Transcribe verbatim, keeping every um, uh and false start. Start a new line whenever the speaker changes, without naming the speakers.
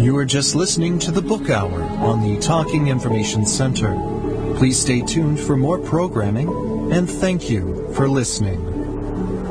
You are just listening to the Book Hour on the Talking Information Center. Please stay tuned for more programming, and thank you for listening.